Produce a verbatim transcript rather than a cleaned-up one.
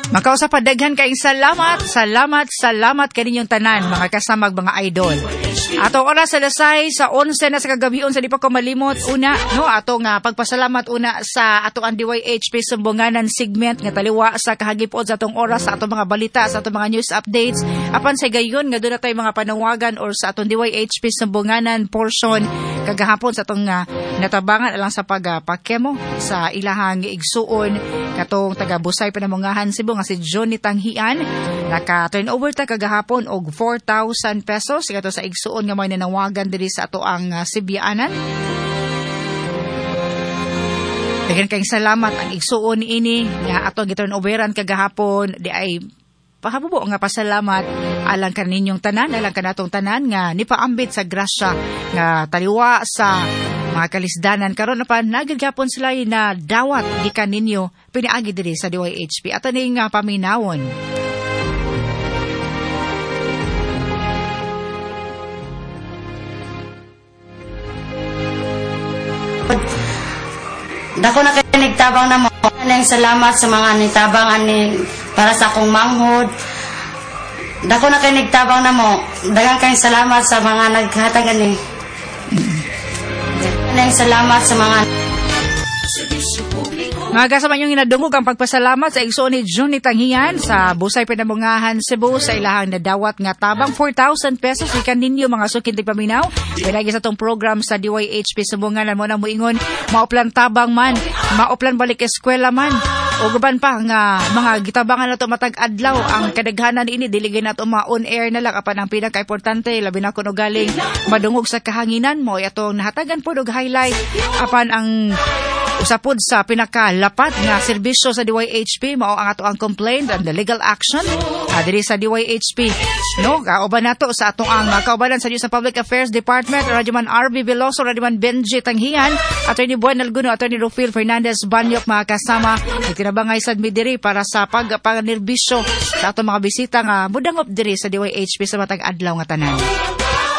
Makausap pa daghan kay salamat, salamat, salamat kaninyong tanan mga kasamag mga idol. Ato oras sa lasay sa onse na sa kagabion sa di pa ko malimot una no ato nga pagpasalamat una sa ato ang D Y H P sumbunganan segment nga taliwa sa kahagipod sa atong oras sa atong mga balita sa atong mga news updates apan sa gayon nga doon na tayo mga panawagan or sa atong D Y H P sumbunganan portion kagahapon sa atong uh, natabangan alang sa pagpakemo uh, sa ilahang igsuon katong taga Busay Panamungahan Cebu nga si Johnny Tanghian naka turnover ta kagahapon og four thousand pesos kato sa igsuon nga may nanawagan diri sa ato ang uh, Sibyaanan. Daghang kayong salamat ang igsuon ini nga ato giturnoveran kagahapon di ay pahabubo nga pasalamat alang kaninyong tanan alang kanatong tanan nga nipaambit sa grasya nga taliwa sa mga kalisdanan karon na pa nagigapon sila na dawat gikan ninyo pinaagi diri sa D Y H P ato ning uh, paminawon. Dako na kay nagtabang na mo. Nang salamat sa mga nitabang ani para sa akong manghod. Dako na kay nagtabang na mo. Daghang kay salamat sa mga naghatag ani. Nang salamat sa mga Mga kasama niyong inadungog ang pagpasalamat sa igsoon ni Johnny Tanghian sa Busay Panamungahan Cebu sa ilahang nadawat nga tabang four thousand pesos ikan ninyo mga sukid di paminaw. Pinagi sa tong program sa D Y H P Sumbunganan mo na muingon mauplan tabang man, mauplan balik eskwela man. O guban pa nga mga gitabangan na to matag adlaw ang kadaghanan ini diligay na to ma on air na lang apan ang pinaka-importante labi na kuno galing madungog sa kahanginan mo atong nahatagan pod og highlight apan ang usapod sa pinakalapat nga serbisyo sa D Y H P mao ang ato ang complaint and the legal action uh, diri sa D Y H P no kauban nato sa atong ang kaubanan sa News and Public Affairs Department Radyoman R B Veloso, Radyoman Benji Tanghian, Attorney Buan Alguno, Attorney Rufil Fernandez Banyok mga kasama itinabangay sad mi diri para sa pagpanerbisyo sa atong mga bisita nga mudangop diri sa D Y H P sa matag adlaw nga tanan.